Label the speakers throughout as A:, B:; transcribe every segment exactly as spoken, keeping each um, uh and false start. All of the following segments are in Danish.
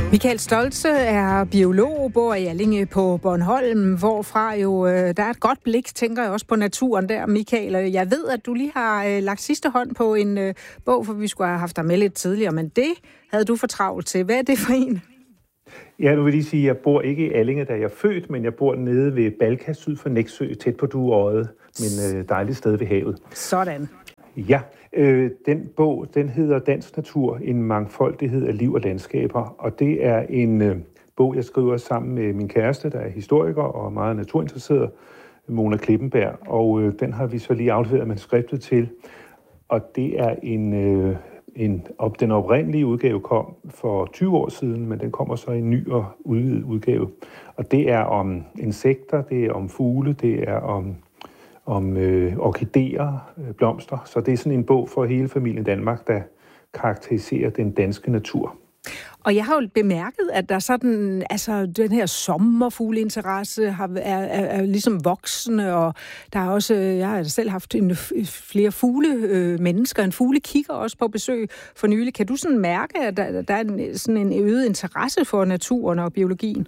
A: Michael Stoltze er biolog, bor i Allinge på Bornholm, hvorfra jo øh, der er et godt blik, tænker jeg også på naturen der, Michael. Jeg ved, at du lige har øh, lagt sidste hånd på en øh, bog, for vi skulle have haft dig med lidt tidligere, men det havde du for travlt til. Hvad er det for en?
B: Ja, nu vil jeg sige, at jeg bor ikke i Allinge, da jeg er født, men jeg bor nede ved Balka, syd for Nexø, tæt på Dueodde, men øh, dejligt sted ved havet.
A: Sådan.
B: Ja, øh, den bog, den hedder Dansk Natur, en mangfoldighed af liv og landskaber, og det er en øh, bog, jeg skriver sammen med min kæreste, der er historiker og meget naturinteresseret, Mona Klippenberg, og øh, den har vi så lige afleveret manuskriptet til, og det er en, øh, en op, den oprindelige udgave kom for tyve år siden, men den kommer så i en ny og udvidet udgave, og det er om insekter, det er om fugle, det er om om øh, orkideer, øh, blomster. Så det er sådan en bog for hele familien Danmark, der karakteriserer den danske natur.
A: Og jeg har jo bemærket, at der sådan, altså den her sommerfugleinteresse har, er, er, er ligesom voksende, og der er også, jeg har selv haft en, flere fugle øh, mennesker, en fuglekigger også på besøg for nylig. Kan du sådan mærke, at der, der er en, sådan en øget interesse for naturen og biologien?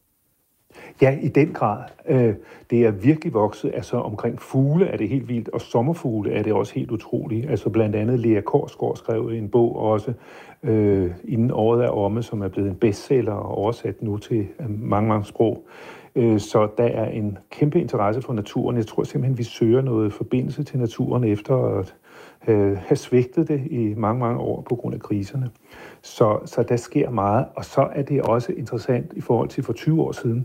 B: Ja, i den grad. Det er virkelig vokset. Altså omkring fugle er det helt vildt, og sommerfugle er det også helt utroligt. Altså blandt andet Lea Korsgaard skrev en bog også, øh, inden året er omme, som er blevet en bestseller og oversat nu til mange, mange sprog. Så der er en kæmpe interesse for naturen. Jeg tror simpelthen, vi søger noget forbindelse til naturen efter at have svigtet det i mange, mange år på grund af kriserne. Så, så der sker meget, og så er det også interessant i forhold til for tyve år siden.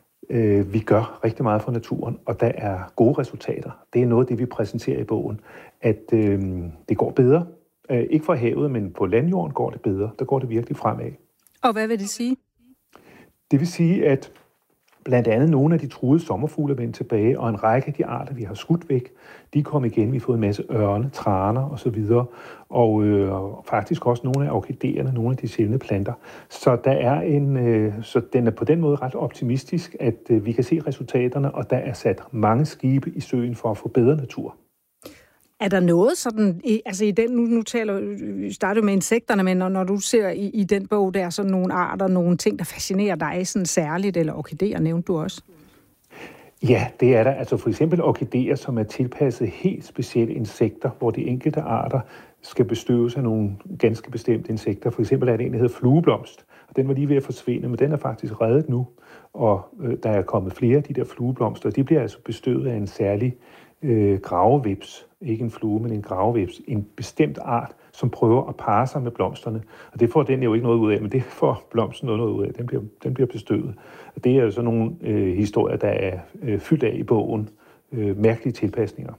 B: Vi gør rigtig meget for naturen, og der er gode resultater. Det er noget af det, vi præsenterer i bogen, at øh, det går bedre. Ikke for havet, men på landjorden går det bedre. Der går det virkelig fremad.
A: Og hvad vil det sige?
B: Det vil sige, at blandt andet nogle af de truede sommerfugle er vendt tilbage, og en række af de arter, vi har skudt væk, de er kommet igen. Vi har fået en masse ørne, traner osv., og øh, faktisk også nogle af orkideerne, nogle af de sjældne planter. Så der er en, øh, så den er på den måde ret optimistisk, at øh, vi kan se resultaterne, og der er sat mange skibe i søen for at få bedre natur. Er
A: der noget sådan, altså i den, nu, nu taler vi starter med insekterne, men når, når du ser i, i den bog, der er sådan nogle arter, nogle ting, der fascinerer dig sådan særligt, eller orkideer nævnte du også?
B: Ja, det er der. Altså for eksempel orkideer, som er tilpasset helt specielle insekter, hvor de enkelte arter skal bestøves af nogle ganske bestemte insekter. For eksempel er det en, der hedder flueblomst, og den var lige ved at forsvinde, men den er faktisk reddet nu, og øh, der er kommet flere af de der flueblomster, og de bliver altså bestøvet af en særlig øh, gravevips. Ikke en flue, men en gravevips, en bestemt art, som prøver at parre sig med blomsterne. Og det får den jo ikke noget ud af, men det får blomsten noget, noget ud af. Den bliver, den bliver bestøvet. Og det er jo sådan nogle øh, historier, der er øh, fyldt af i bogen. Øh, mærkelige tilpasninger.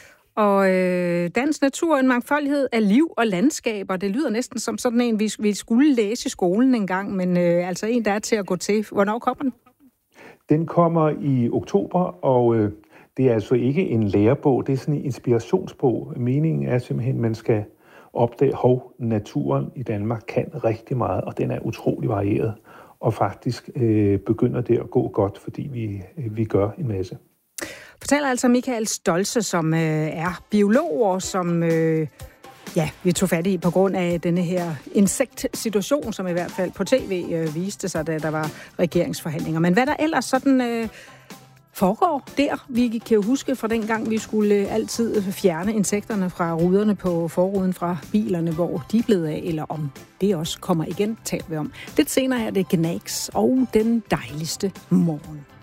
A: Og øh, dansk natur, en mangfoldighed af liv og landskaber. Det lyder næsten som sådan en, vi, vi skulle læse i skolen en gang, men øh, altså en, der er til at gå til. Hvornår kommer den?
B: Den kommer i oktober, og øh, det er altså ikke en lærebog, det er sådan en inspirationsbog. Meningen er simpelthen, at man skal opdage, hov, naturen i Danmark kan rigtig meget, og den er utrolig varieret. Og faktisk øh, begynder det at gå godt, fordi vi, øh, vi gør en masse.
A: Fortæller altså Michael Stoltze, som øh, er biolog, og som øh, ja, vi tog fat i på grund af denne her insektsituation, som i hvert fald på tv øh, viste sig, da der var regeringsforhandlinger. Men hvad der ellers sådan øh, foregår der? Vi kan jo huske fra den gang, vi skulle altid fjerne insekterne fra ruderne på forruden fra bilerne, hvor de er blevet af, eller om det også kommer igen, taler vi om. Lidt senere er det Gnags og den dejligste morgen.